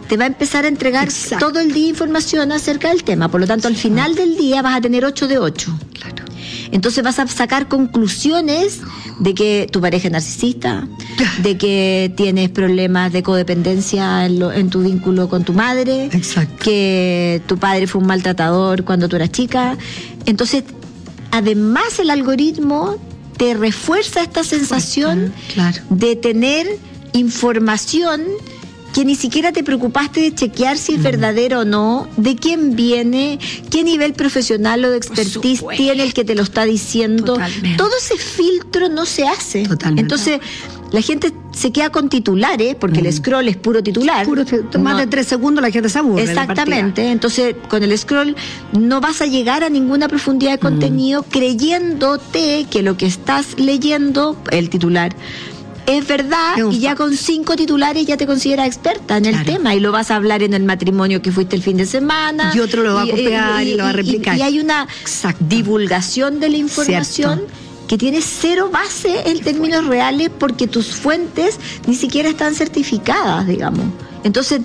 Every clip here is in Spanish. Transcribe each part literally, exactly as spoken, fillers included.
te va a empezar a entregar Exacto. todo el día información acerca del tema. Por lo tanto, al final del día vas a tener ocho de ocho. Claro. Entonces vas a sacar conclusiones de que tu pareja es narcisista, de que tienes problemas de codependencia en, lo, en tu vínculo con tu madre, Exacto. que tu padre fue un maltratador cuando tú eras chica. Entonces, además el algoritmo te refuerza esta sensación claro. de tener información que ni siquiera te preocupaste de chequear si es mm. verdadero o no, de quién viene, qué nivel profesional o de expertise tiene el que te lo está diciendo. Totalmente. Todo ese filtro no se hace. Totalmente. Entonces, la gente se queda con titulares, porque mm. el scroll es puro titular. Puro, más no, de tres segundos la gente se aburre. Exactamente. Entonces, con el scroll no vas a llegar a ninguna profundidad de contenido mm. creyéndote que lo que estás leyendo, el titular, es verdad, es y ya con cinco titulares ya te consideras experta en el claro. tema y lo vas a hablar en el matrimonio que fuiste el fin de semana. Y otro lo va a copiar y, y, y lo va a replicar. Y, y hay una Exacto. divulgación de la información Cierto. que tiene cero base en términos reales porque tus fuentes ni siquiera están certificadas, digamos. Entonces,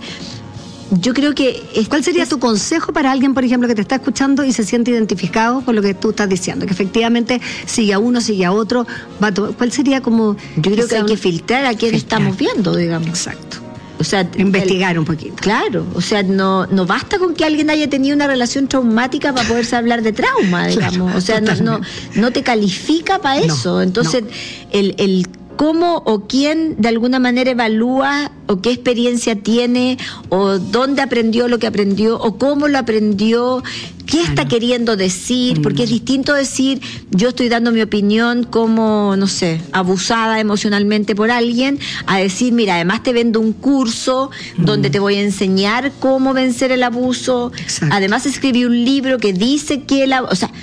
yo creo que... Es, ¿Cuál sería es, tu consejo para alguien, por ejemplo, que te está escuchando y se siente identificado con lo que tú estás diciendo? Que efectivamente sigue a uno, sigue a otro. Va a to- ¿Cuál sería como...? Yo creo que hay que filtrar a quién filtrar. estamos viendo, digamos. Exacto. O sea, investigar el, un poquito. Claro, o sea, no no basta con que alguien haya tenido una relación traumática para poderse hablar de trauma, digamos. Claro, o sea, no, no no te califica para eso. No, Entonces, no. el el cómo o quién de alguna manera evalúa o qué experiencia tiene o dónde aprendió lo que aprendió o cómo lo aprendió, qué claro. está queriendo decir, mm. porque es distinto decir yo estoy dando mi opinión como, no sé, abusada emocionalmente por alguien, a decir, mira, además te vendo un curso mm. donde te voy a enseñar cómo vencer el abuso. Exacto. Además escribí un libro que dice que el abuso, o sea,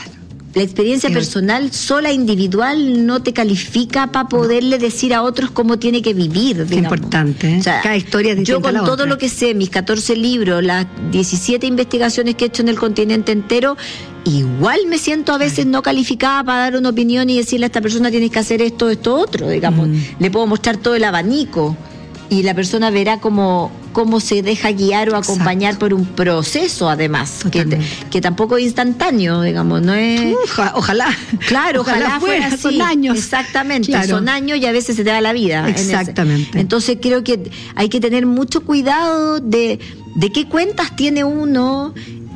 la experiencia personal sola, individual, no te califica para poderle decir a otros cómo tiene que vivir. Qué digamos. Importante, ¿eh? O sea, cada historia es distinta. Yo con a la todo otra. lo que sé, mis catorce libros, las diecisiete investigaciones que he hecho en el continente entero, igual me siento a veces no calificada para dar una opinión y decirle a esta persona tienes que hacer esto, esto, otro, digamos. Mm. Le puedo mostrar todo el abanico y la persona verá cómo, cómo se deja guiar o acompañar Exacto. por un proceso, además, que, te, que tampoco es instantáneo, digamos, no es... Uf, ojalá. Claro, ojalá, ojalá fuera, fuera así. Son años. Exactamente, claro. son años y a veces se te da la vida. Exactamente. Entonces creo que hay que tener mucho cuidado de, de qué cuentas tiene uno.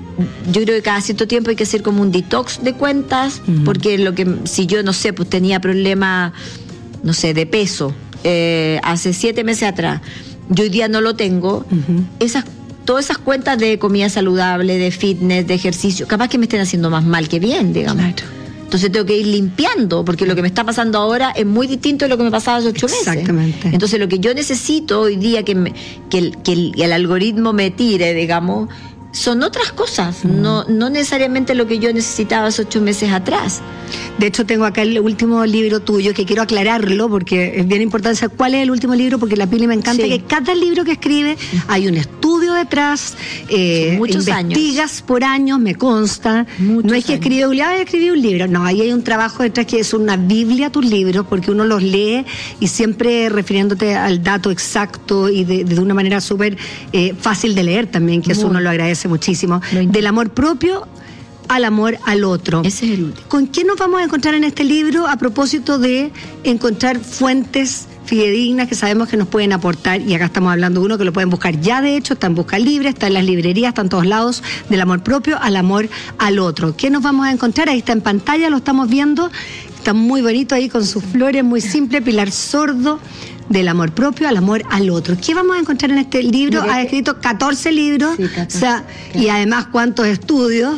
Yo creo que cada cierto tiempo hay que hacer como un detox de cuentas, uh-huh. porque lo que si yo, no sé, pues tenía problema, no sé, de peso, Eh, hace siete meses atrás, yo hoy día no lo tengo, uh-huh. esas, todas esas cuentas de comida saludable, de fitness, de ejercicio, capaz que me estén haciendo más mal que bien, digamos. Claro. Entonces tengo que ir limpiando, porque lo que me está pasando ahora es muy distinto de lo que me pasaba hace ocho Exactamente. meses. Entonces lo que yo necesito hoy día que, me, que, el, que el, el algoritmo me tire, digamos, son otras cosas, mm. no, no necesariamente lo que yo necesitaba hace ocho meses atrás. De hecho, tengo acá el último libro tuyo, que quiero aclararlo, porque es bien importante saber cuál es el último libro, porque la Pili me encanta sí. que cada libro que escribe hay un estudio detrás, eh, muchos investigas años. por años, me consta. Muchos no es que escribe, ah, escribí un libro, no, ahí hay un trabajo detrás que es una biblia tus libros, porque uno los lee y siempre refiriéndote al dato exacto y de, de una manera súper eh, fácil de leer también, que Muy. eso uno lo agradece muchísimo. Lo Del amor propio al amor al otro. Ese es el último. ¿Con qué nos vamos a encontrar en este libro a propósito de encontrar fuentes fidedignas que sabemos que nos pueden aportar? Y acá estamos hablando de uno que lo pueden buscar ya, de hecho, está en Busca Libre, está en las librerías, está en todos lados, del amor propio al amor al otro. ¿Qué nos vamos a encontrar? Ahí está en pantalla, lo estamos viendo, está muy bonito ahí con sus flores, muy simple, Pilar Sordo, del amor propio al amor al otro. ¿Qué vamos a encontrar en este libro? Ha escrito catorce libros, sí, catorce, o sea, claro. y además cuántos estudios.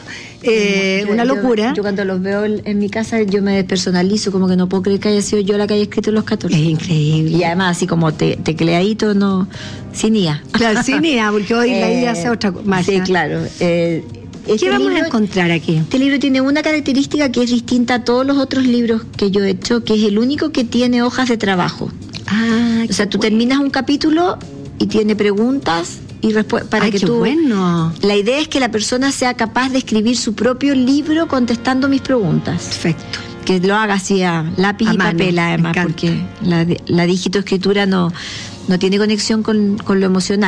Eh, yo, una locura. Yo, yo cuando los veo en mi casa yo me despersonalizo, como que no puedo creer que haya sido yo la que haya escrito los catorce. Es increíble. Y además así como te, tecleadito, no, sin I A. Claro, sin I A, porque hoy eh, la I A hace otra magia. Sí, claro. Eh, este ¿Qué vamos libro, a encontrar aquí? Este libro tiene una característica que es distinta a todos los otros libros que yo he hecho, que es el único que tiene hojas de trabajo. Ah, o sea, tú bueno. terminas un capítulo y tiene preguntas y respuestas para Ay, que qué tú. Bueno. La idea es que la persona sea capaz de escribir su propio libro contestando mis preguntas. Perfecto. Que lo haga así a lápiz a y mano, papel, además, porque la, la digitoescritura no, no tiene conexión con, con lo emocional.